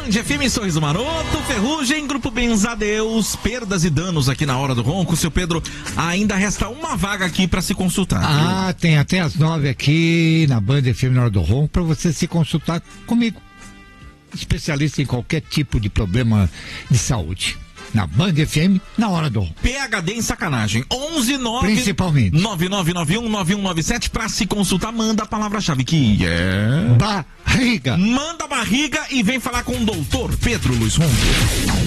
Band FM, Sorriso Maroto, Ferrugem, Grupo Benzadeus, perdas e danos aqui na Hora do Ronco. Seu Pedro, ainda resta uma vaga aqui para se consultar. Ah, tem até às 9 aqui na Band FM na Hora do Ronco para você se consultar comigo. Especialista em qualquer tipo de problema de saúde. Na Band FM, na Hora do Ronco. PHD em sacanagem. 11-9. Principalmente. 9991-9197 para se consultar. Manda a palavra-chave que é... Barriga. Manda barriga e vem falar com o doutor Pedro Luiz Ronco.